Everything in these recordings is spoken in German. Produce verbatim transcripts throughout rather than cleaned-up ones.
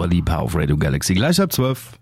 Dua Lipa auf Radio Galaxy. Gleich ab zwölf.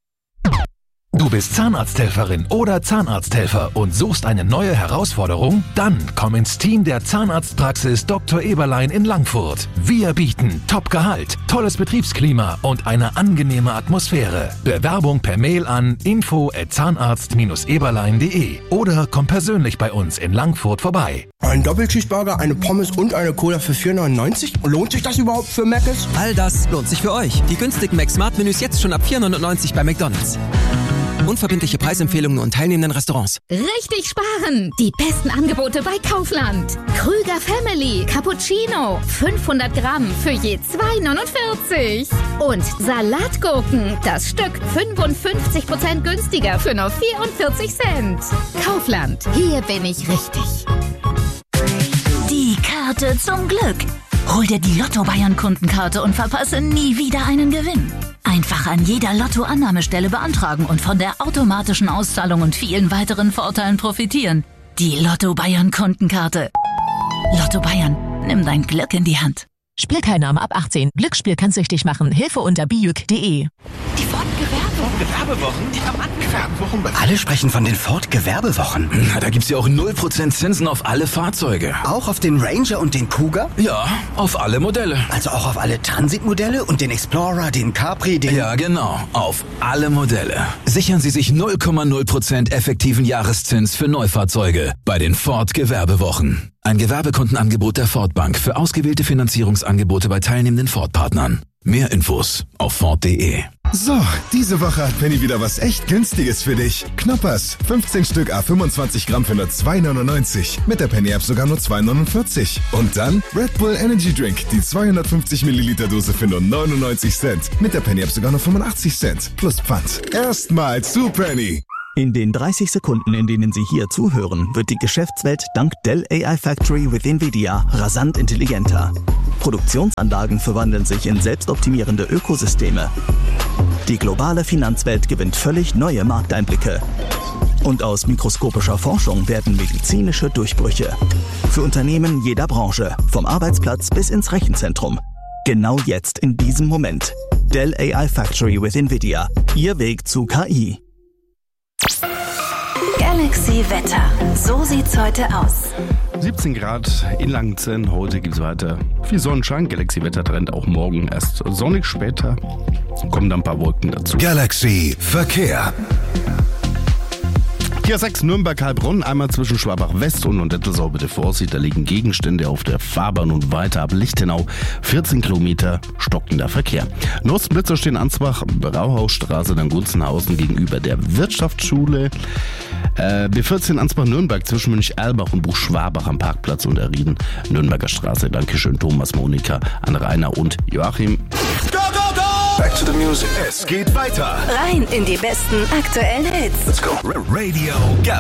Du bist Zahnarzthelferin oder Zahnarzthelfer und suchst eine neue Herausforderung? Dann komm ins Team der Zahnarztpraxis Doktor Eberlein in Langfurt. Wir bieten Top-Gehalt, tolles Betriebsklima und eine angenehme Atmosphäre. Bewerbung per Mail an info at zahnarzt eberlein punkt de oder komm persönlich bei uns in Langfurt vorbei. Ein Doppelcheeseburger, eine Pommes und eine Cola für vier neunundneunzig? Lohnt sich das überhaupt für Mc's? All das lohnt sich für euch. Die günstigen Mac-Smart-Menüs jetzt schon ab vier neunundneunzig bei McDonald's. Unverbindliche Preisempfehlungen und teilnehmenden Restaurants. Richtig sparen! Die besten Angebote bei Kaufland. Krüger Family Cappuccino. fünfhundert Gramm für je zwei neunundvierzig. Und Salatgurken. Das Stück fünfundfünfzig Prozent günstiger für nur vierundvierzig Cent. Kaufland. Hier bin ich richtig. Die Karte zum Glück. Hol dir die Lotto-Bayern-Kundenkarte und verpasse nie wieder einen Gewinn. Einfach an jeder Lotto-Annahmestelle beantragen und von der automatischen Auszahlung und vielen weiteren Vorteilen profitieren. Die Lotto-Bayern-Kundenkarte. Lotto Bayern, nimm dein Glück in die Hand. Spielteilnahme ab achtzehn. Glücksspiel kann süchtig machen. Hilfe unter bijuk punkt de. Die Ford-Gewerbewochen. Gewerbewochen? Die Gewerbewochen. Alle sprechen von den Ford-Gewerbewochen. Na, da gibt's ja auch null Prozent Zinsen auf alle Fahrzeuge. Auch auf den Ranger und den Cougar? Ja, auf alle Modelle. Also auch auf alle Transit-Modelle und den Explorer, den Capri, den... Ja, genau. Auf alle Modelle. Sichern Sie sich null Komma null Prozent effektiven Jahreszins für Neufahrzeuge bei den Ford-Gewerbewochen. Ein Gewerbekundenangebot der Ford Bank für ausgewählte Finanzierungsangebote bei teilnehmenden Ford-Partnern. Mehr Infos auf ford punkt de. So, diese Woche hat Penny wieder was echt Günstiges für dich. Knoppers, fünfzehn Stück à fünfundzwanzig Gramm für nur zwei neunundneunzig. Mit der Penny App sogar nur zwei neunundvierzig. Und dann Red Bull Energy Drink, die zweihundertfünfzig Milliliter Dose für nur neunundneunzig Cent. Mit der Penny App sogar nur fünfundachtzig Cent. Plus Pfand. Erstmal zu Penny. In den dreißig Sekunden, in denen Sie hier zuhören, wird die Geschäftswelt dank Dell A I Factory with NVIDIA rasant intelligenter. Produktionsanlagen verwandeln sich in selbstoptimierende Ökosysteme. Die globale Finanzwelt gewinnt völlig neue Markteinblicke. Und aus mikroskopischer Forschung werden medizinische Durchbrüche. Für Unternehmen jeder Branche, vom Arbeitsplatz bis ins Rechenzentrum. Genau jetzt in diesem Moment. Dell A I Factory with NVIDIA. Ihr Weg zu K I. Galaxy Wetter. So sieht's heute aus. siebzehn Grad in Langenzenn. Heute gibt es weiter viel Sonnenschein. Galaxy Wettertrend auch morgen erst sonnig, später kommen dann ein paar Wolken dazu. Galaxy Verkehr. T A sechs Nürnberg-Heilbronn, einmal zwischen Schwabach-West und Dettelsau bitte Vorsicht. Da liegen Gegenstände auf der Fahrbahn und weiter ab Lichtenau. vierzehn Kilometer stockender Verkehr. Nosblitzer stehen Ansbach, Brauhausstraße, dann Gunzenhausen gegenüber der Wirtschaftsschule. Äh, B vierzehn Ansbach-Nürnberg zwischen Münch-Erlbach und Buchschwabach am Parkplatz und Rieden. Nürnberger Straße. Dankeschön Thomas, Monika, an Rainer und Joachim. Go, go, go! Back to the music. Es geht weiter. Rein in die besten aktuellen Hits. Let's go. Radio Galaxy.